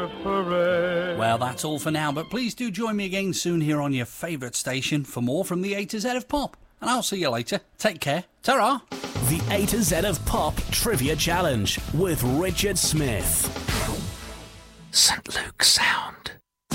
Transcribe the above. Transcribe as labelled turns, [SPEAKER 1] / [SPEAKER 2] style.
[SPEAKER 1] Well, that's all for now, but please do join me again soon here on your favourite station for more from the A to Z of Pop. And I'll see you later. Take care. Ta-ra!
[SPEAKER 2] The A to Z of Pop Trivia Challenge with Richard Smith.
[SPEAKER 1] St. Luke Sound.